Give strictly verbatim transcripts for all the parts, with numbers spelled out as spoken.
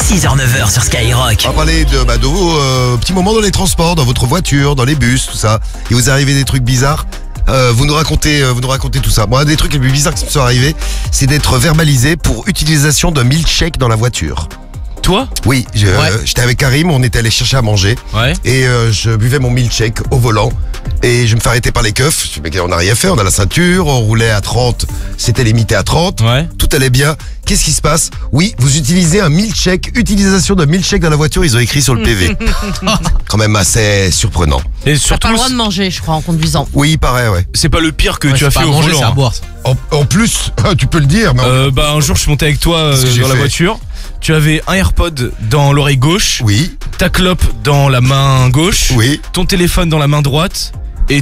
six heures neuf heures sur Skyrock. On va parler de, bah, de vos euh, petits moments dans les transports, dans votre voiture, dans les bus, tout ça. Il vous est arrivé des trucs bizarres. Euh, vous nous racontez, euh, vous nous racontez tout ça. Moi, un des trucs les plus bizarres qui me sont arrivés, c'est d'être verbalisé pour utilisation d'un milkshake dans la voiture. Toi ? Oui, je- Ouais. euh, j'étais avec Karim, on était allé chercher à manger. Ouais. Et euh, je buvais mon milkshake au volant. Et je me fais arrêter par les keufs. Je dis, mais on n'a rien fait, on a la ceinture, on roulait à trente. C'était limité à trente. Ouais. Tout allait bien. Qu'est-ce qui se passe ? Oui, vous utilisez un milkshake, utilisation d'un milkshake dans la voiture, ils ont écrit sur le P V. Quand même assez surprenant. Et T'as surtout, pas le droit de manger, je crois, en conduisant. Oui, il paraît, ouais. c'est pas le pire que Ouais, tu as c'est fait pas au manger, volant. c'est à hein. boire. En, en plus, tu peux le dire, mais en- Euh, bah un jour je suis monté avec toi euh, Qu'est-ce que j'ai dans la fait voiture. Tu avais un AirPod dans l'oreille gauche, oui, ta clope dans la main gauche, oui. ton téléphone dans la main droite. Et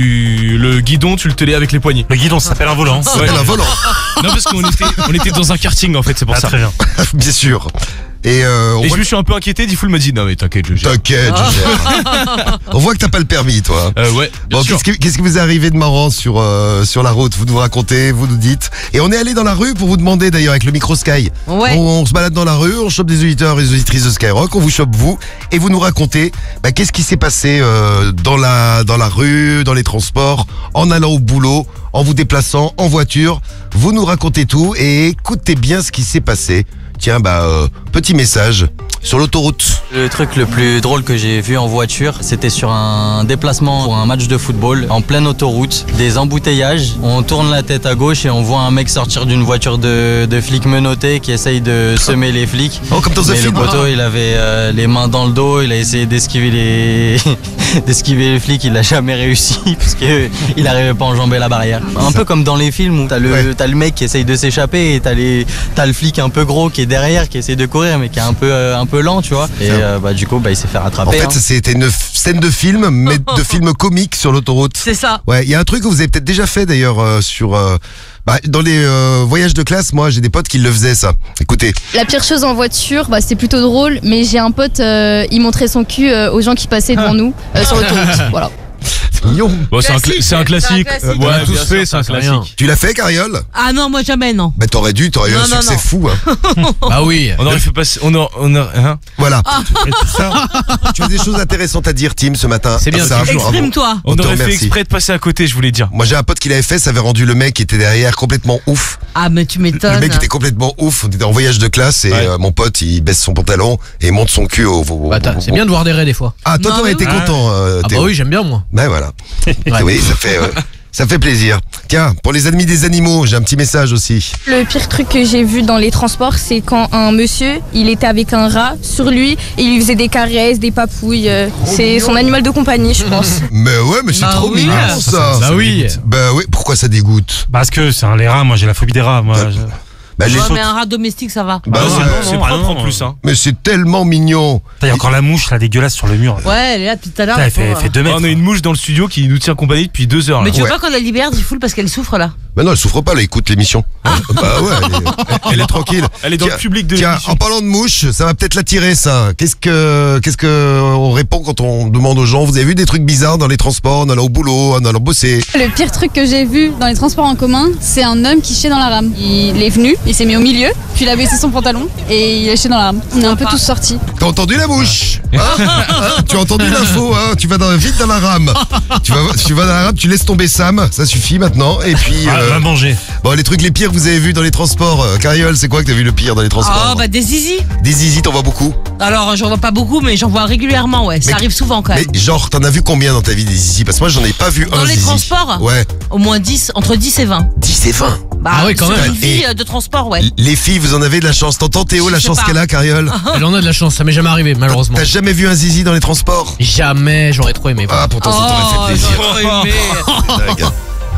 tu le guidon, tu le tenais avec les poignets. Le guidon, ça s'appelle un volant. Ouais. Elle a un volant, Non parce qu'on était, on était dans un karting en fait, c'est pour Ah, ça. très bien. bien sûr. Et, euh, on Et je voit me suis un peu inquiété. Diffoul m'a dit non mais t'inquiète, je gère. T'inquiète, je gère. On voit que t'as pas le permis, toi. Euh, ouais. Bien Bon, sûr. qu'est-ce qui, qu'est-ce qui vous est arrivé de marrant sur, euh, sur la route ? Vous nous racontez, vous nous dites. Et on est allé dans la rue pour vous demander d'ailleurs avec le micro Sky. Ouais. On, on se balade dans la rue, on chope des auditeurs et des auditrices de Skyrock, on vous chope vous et vous nous racontez bah, qu'est-ce qui s'est passé euh, dans, la, dans la rue, dans les transports, en allant au boulot, en vous déplaçant, en voiture. Vous nous racontez tout et écoutez bien ce qui s'est passé. Tiens, bah, euh, petit message sur l'autoroute. Le truc le plus drôle que j'ai vu en voiture, c'était sur un déplacement pour un match de football en pleine autoroute, des embouteillages. On tourne la tête à gauche et on voit un mec sortir d'une voiture de, de flic menotté qui essaye de semer les flics. Oh, comme dans un Mais le film. poteau, il avait euh, les mains dans le dos, il a essayé d'esquiver les d'esquiver les flics, il a jamais réussi parce que il arrivait pas à enjamber la barrière. Un peu comme dans les films où t'as le Ouais. t'as le mec qui essaye de s'échapper et t'as les t'as le flic un peu gros qui est derrière qui essaye de courir mais qui est un peu euh, un peu lent, tu vois. Et Ça. euh, bah du coup bah il s'est fait En rattraper. fait, hein. c'était une f- scène de film, mais de film comique sur l'autoroute. C'est ça. Ouais, il y a un truc que vous avez peut-être déjà fait d'ailleurs euh, sur... euh, bah, dans les euh, voyages de classe, moi j'ai des potes qui le faisaient ça. Écoutez, La pire chose en voiture, bah, c'était plutôt drôle, mais j'ai un pote, euh, il montrait son cul euh, aux gens qui passaient devant nous euh, sur l'autoroute. Voilà. c'est mignon. Bon, c'est un, cla- Classique, c'est un c'est un classique. classique. Euh, On l'a ouais, tous bien fait, sûr, ça, c'est un c'est rien. Tu l'as fait, Cariole ? Ah non, moi jamais, non. Bah t'aurais dû, t'aurais eu un Non, non, succès non. fou. Hein. Bah oui. On aurait fait passer. On a, on a, hein Voilà. Et tout ça, Tu as des choses intéressantes à dire, Tim, ce matin. C'est bien, Ça, Tim. bravo. Exprime-toi. On On te aurait fait remercie. exprès de passer à côté, je voulais dire. Moi j'ai un pote qui l'avait fait, ça avait rendu le mec qui était derrière complètement ouf. Ah, mais tu Le m'étonnes. mec était complètement ouf. On était en voyage de classe et Ouais. euh, mon pote il baisse son pantalon et monte son cul au. au- Bah, au- t'as- au- c'est bien de voir des raies des fois. Ah, toi Non, t'aurais mais été oui. content. euh, Ah bah Théo. oui, j'aime bien moi. Ben voilà. Ouais. Oui, ça fait, euh, ça fait plaisir. Tiens, pour les ennemis des animaux, j'ai un petit message aussi. Le pire truc que j'ai vu dans les transports, c'est quand un monsieur, il était avec un rat sur lui et il lui faisait des caresses, des papouilles. euh, c'est son animal de compagnie, je pense. Mais ouais, mais c'est Bah trop oui. mignon Ah, ça. Bah oui. Bah oui, pourquoi ça dégoûte ? parce que c'est un les rats, moi j'ai la phobie des rats. Moi, Bah, je- Bah, les- Ouais, mais un rat domestique, ça va. Bah, Ah, c'est- non, C'est non, propre ah, non, en plus, hein. mais c'est tellement mignon. Putain, il y a encore la mouche là dégueulasse sur le mur. Ouais, elle est là depuis tout à l'heure. Putain, elle la fait, elle pauvre. fait deux mètres. On a une mouche dans le studio qui nous tient compagnie depuis deux heures. Là. Mais tu veux Ouais. pas qu'on la libère, Diffoul, parce qu'elle souffre là. Bah non, elle souffre pas, elle écoute l'émission. Bah ouais, elle est, elle est tranquille. Elle est dans Tiens, le public de Tiens, l'émission. en parlant de mouche, ça va peut-être l'attirer ça. Qu'est-ce que, qu'est-ce que on répond quand on demande aux gens ? Vous avez vu des trucs bizarres dans les transports, en allant au boulot, en allant bosser ? Le pire truc que j'ai vu dans les transports en commun, c'est un homme qui chiait dans la rame. Il est venu, il s'est mis au milieu, puis il a baissé son pantalon et il a chié dans la rame. On est un peu tous sortis. T'as entendu la mouche ? Hein Hein Tu as entendu l'info, hein Tu vas dans, vite dans la rame. Tu vas, tu vas dans la rame, tu laisses tomber Sam, ça suffit maintenant. Et puis, Ah, euh, va manger. bon, les trucs les pires que vous avez vus dans les transports. Euh, Cariole, c'est quoi que t'as vu le pire dans les transports ? Ah, bah des zizi. Des zizi, t'en vois beaucoup ? Alors, j'en vois pas beaucoup, mais j'en vois régulièrement, ouais. Ça Mais- arrive souvent quand Mais même. genre, t'en as vu combien dans ta vie des zizi ? Parce que moi, j'en ai pas vu Dans un les zizi. transports Ouais, Au moins dix, entre dix et vingt. dix et vingt. Bah, Ah oui, quand sur même. une vie Et- euh, de transport, ouais. Les filles, vous en avez de la chance. T'entends Théo, la Je sais chance pas. qu'elle a, Cariole ? Elle en a de la chance, ça m'est jamais arrivé malheureusement. T'as jamais vu un zizi dans les transports ? Jamais, j'aurais trop aimé. Ah, pourtant, ça t'aurait fait plaisir. j'aurais aimé. Ah, regarde.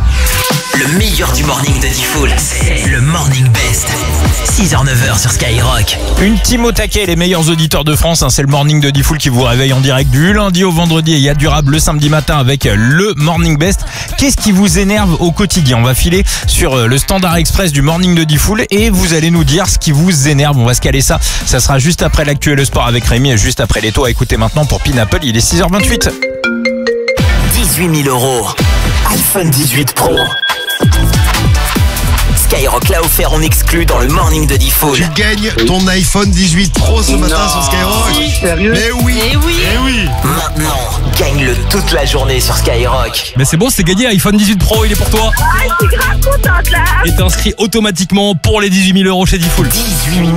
Le meilleur du morning de Diffoul, c'est le Morning Best. six heures neuf heures sur Skyrock. Une team au taquet, les meilleurs auditeurs de France, hein, c'est le Morning de Diffoul qui vous réveille en direct du lundi au vendredi et il y a du rap le samedi matin avec le Morning Best. Qu'est-ce qui vous énerve au quotidien ? On va filer sur euh, le standard express du Morning de Diffoul et vous allez nous dire ce qui vous énerve. On va se caler ça, ça sera juste après l'actu et le sport avec Rémi et juste après les taux à écouter maintenant pour Pinapple, il est six heures vingt-huit. dix-huit mille euros. iPhone dix-huit Pro. Skyrock l'a offert en exclu dans le Morning de Diffoul. Tu gagnes ton iPhone dix-huit Pro ce matin sur Skyrock. Sérieux? Mais oui. Eh oui. Eh oui. Maintenant, gagne-le toute la journée sur Skyrock. Mais c'est bon, c'est gagné. iPhone dix-huit Pro, il est pour toi. Ah, je suis grave contente là. Et t'es inscrit automatiquement pour les dix-huit mille euros chez Diffoul. dix-huit